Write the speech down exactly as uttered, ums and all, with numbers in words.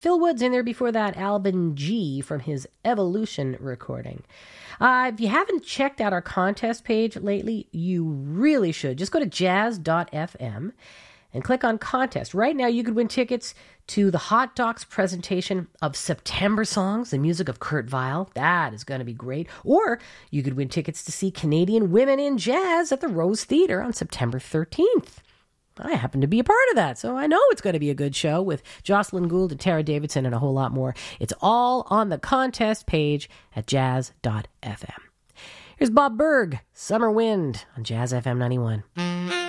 Phil Woods in there before that, Alvin G from his Evolution recording. Uh, if you haven't checked out our contest page lately, you really should. Just go to jazz dot f m and click on contest. Right now, you could win tickets to the Hot Docs presentation of September Songs, the music of Kurt Weill. That is going to be great. Or you could win tickets to see Canadian Women in Jazz at the Rose Theatre on September thirteenth. I happen to be a part of that, so I know it's going to be a good show with Jocelyn Gould and Tara Davidson and a whole lot more. It's all on the contest page at jazz dot f m. Here's Bob Berg, Summer Wind on Jazz F M ninety-one.